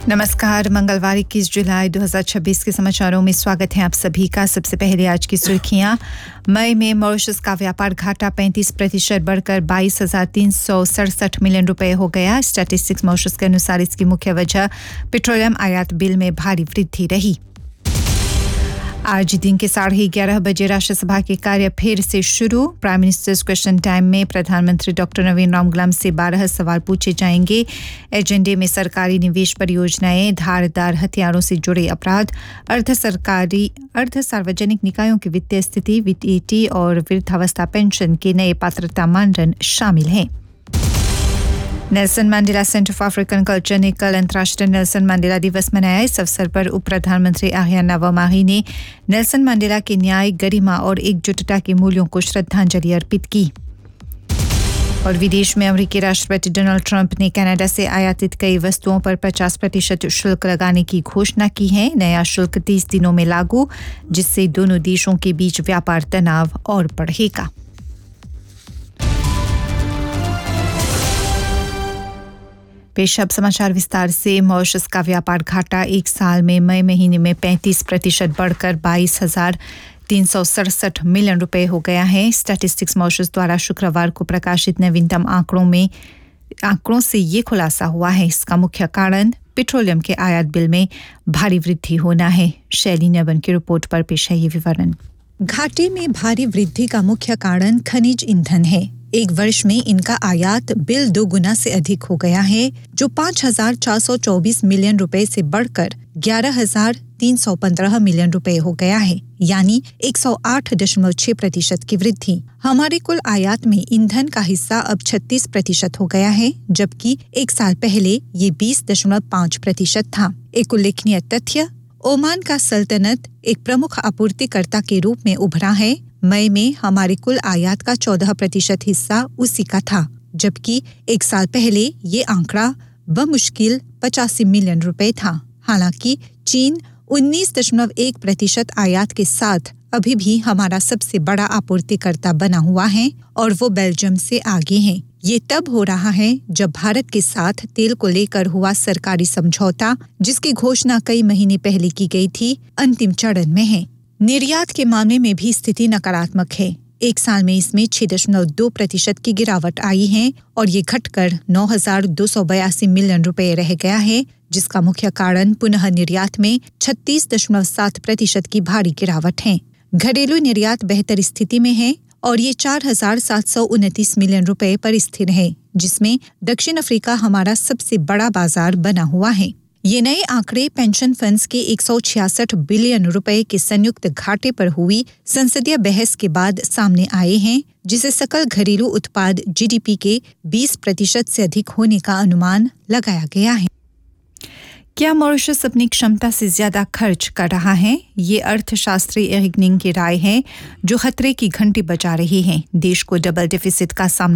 नमस्कार। मंगलवार 21 जुलाई 2026 के समाचारों में स्वागत है आप सभी का। सबसे पहले आज की सुर्खियां। मई में मॉरिशस का व्यापार घाटा 35% बढ़कर 22,367 मिलियन रुपए हो गया। स्टैटिस्टिक्स मॉरिशस के अनुसार इसकी मुख्य वजह पेट्रोलियम आयात बिल में भारी वृद्धि रही। आज दिन के 11:30 बजे राष्ट्रसभा के कार्य फिर से शुरू। प्राइम मिनिस्टर्स क्वेश्चन टाइम में प्रधानमंत्री डॉक्टर नवीन रामगुलाम से 12 सवाल पूछे जाएंगे। एजेंडे में सरकारी निवेश परियोजनाएं, धारदार हथियारों से जुड़े अपराध, अर्ध सार्वजनिक निकायों की वित्तीय स्थिति, वीटीटी और वृद्धावस्था पेंशन के नए पात्रता मानदंड शामिल हैं। Nelson Mandela centre for African culture ने कल अंतर्राष्ट्रीय नेल्सन मंडेला दिवस मनाया। इस अवसर पर उप प्रधानमंत्री आहियाना वमाही ने नेल्सन मंडेला के न्याय, गरिमा और एकजुटता के मूल्यों को श्रद्धांजलि अर्पित की। और विदेश में अमेरिकी राष्ट्रपति डोनाल्ड ट्रंप ने कनाडा से आयातित कई वस्तुओं पर 50% शुल्क लगाने की घोषणा की है। नया शुल्क 30 दिनों में लागू, जिससे दोनों देशों के बीच व्यापार तनाव और बढ़ेगा। पेश अब समाचार विस्तार से। मॉरिशस का व्यापार घाटा एक साल में मई महीने में 35% बढ़कर 22,367 मिलियन रुपए हो गया है। स्टैटिस्टिक्स मॉरिशस द्वारा शुक्रवार को प्रकाशित नवीनतम आंकड़ों से ये खुलासा हुआ है। इसका मुख्य कारण पेट्रोलियम के आयात बिल में भारी वृद्धि होना है। शैली नवन की रिपोर्ट पर पेश है ये विवरण। घाटे में भारी वृद्धि का मुख्य कारण खनिज ईंधन है। एक वर्ष में इनका आयात बिल 2 गुना से अधिक हो गया है, जो 5,424 मिलियन रुपए से बढ़कर 11,315 मिलियन रुपए हो गया है, यानी 108.6% की वृद्धि। हमारे कुल आयात में ईंधन का हिस्सा अब 36% हो गया है, जबकि एक साल पहले ये 20.5% था। एक उल्लेखनीय तथ्य, ओमान का सल्तनत एक प्रमुख आपूर्तिकर्ता के रूप में उभरा है। मई में हमारे कुल आयात का 14% हिस्सा उसी का था, जबकि एक साल पहले ये आंकड़ा बमुश्किल 85 मिलियन रुपए था। हालांकि चीन 19.1% आयात के साथ अभी भी हमारा सबसे बड़ा आपूर्तिकर्ता बना हुआ है और वो बेल्जियम से आगे है। ये तब हो रहा है जब भारत के साथ तेल को लेकर हुआ सरकारी समझौता, जिसकी घोषणा कई महीने पहले की गई थी, अंतिम चरण में है। निर्यात के मामले में भी स्थिति नकारात्मक है। एक साल में इसमें 6.2% की गिरावट आई है और ये घटकर 9,282 मिलियन रुपए रह गया है, जिसका मुख्य कारण पुनः निर्यात में 36.7% की भारी गिरावट है। घरेलू निर्यात बेहतर स्थिति में है और ये 4,729 मिलियन रुपए पर स्थिर है, जिसमें दक्षिण अफ्रीका हमारा सबसे बड़ा बाजार बना हुआ है। ये नए आंकड़े पेंशन फंड्स के 166 बिलियन रुपए के संयुक्त घाटे पर हुई संसदीय बहस के बाद सामने आए हैं, जिसे सकल घरेलू उत्पाद जीडीपी के 20% से अधिक होने का अनुमान लगाया गया है। क्या मॉरिशस अपनी क्षमता से ज्यादा खर्च कर रहा है? ये अर्थशास्त्री एरिक निंग की राय है, जो खतरे की घंटी बजा रही है। देश को डबल डेफिसिट का सामना